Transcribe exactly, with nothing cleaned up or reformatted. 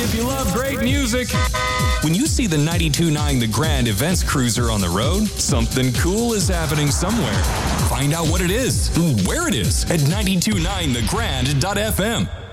if you love great music. When you see the ninety-two point nine The Grand Events Cruiser on the road, something cool is happening somewhere. Find out what it is and where it is at ninety-two point nine the grand dot f m.